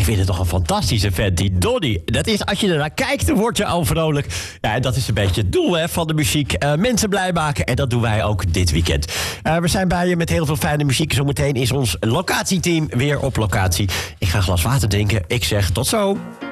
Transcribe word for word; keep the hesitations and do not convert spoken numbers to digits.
Ik vind het toch een fantastische vent, die Donny. Dat is, als je ernaar kijkt, dan word je al vrolijk. Ja, en dat is een beetje het doel hè, van de muziek. Uh, mensen blij maken. En dat doen wij ook dit weekend. Uh, we zijn bij je met heel veel fijne muziek. Zometeen is ons locatieteam weer op locatie. Ik ga een glas water drinken. Ik zeg tot zo.